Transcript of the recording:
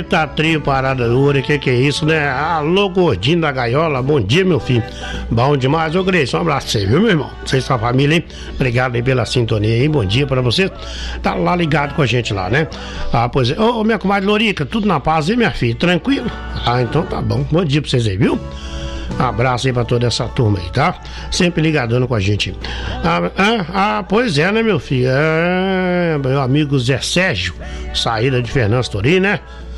Eita, trio parada dura, que é isso, né? Alô, gordinho da gaiola, bom dia, meu filho. Bom demais, ô Gleison, um abraço pra você, viu, meu irmão? Você e sua família, hein? Obrigado aí pela sintonia aí, bom dia pra você. Tá lá ligado com a gente lá, né? Ah, pois é. Ô, minha comadre Lorica, tudo na paz, hein, minha filha? Tranquilo? Ah, então tá bom. Bom dia pra vocês aí, viu? Abraço aí pra toda essa turma aí, tá? Sempre ligadando com a gente. Pois é, né, meu filho? Meu amigo Zé Sérgio, saída de Fernando Torino, né?